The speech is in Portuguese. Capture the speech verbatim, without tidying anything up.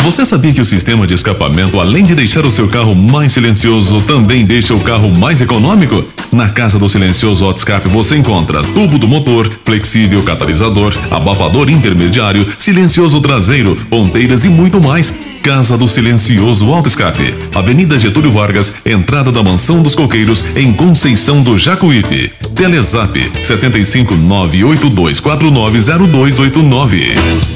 Você sabia que o sistema de escapamento, além de deixar o seu carro mais silencioso, também deixa o carro mais econômico? Na Casa do Silencioso Auto Escape você encontra tubo do motor, flexível catalisador, abafador intermediário, silencioso traseiro, ponteiras e muito mais. Casa do Silencioso Auto Escape, Avenida Getúlio Vargas, entrada da Mansão dos Coqueiros, em Conceição do Jacuípe. Telezap sete cinco nove oito dois quatro nove zero dois oito nove.